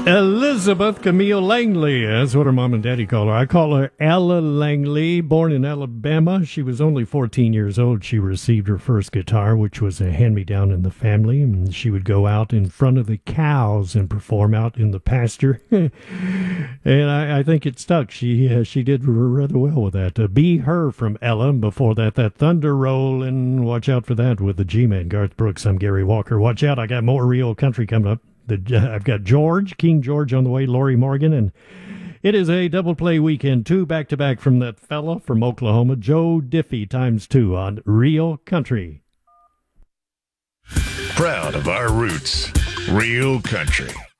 Elizabeth Camille Langley. That's what her mom and daddy call her. I call her Ella Langley. Born in Alabama, she was only 14 years old. She received her first guitar, which was a hand-me-down in the family. And she would go out in front of the cows and perform out in the pasture. And I think it stuck. She did rather well with that. Be Her from Ella. Before that, that Thunder Roll. And watch out for that with the G-Man, Garth Brooks. I'm Gary Walker. Watch out, I got more real country coming up. I've got King George on the way, Lori Morgan, and it is a double play weekend, 2 back-to-back from that fella from Oklahoma, Joe Diffie ×2 on Real Country. Proud of our roots, Real Country.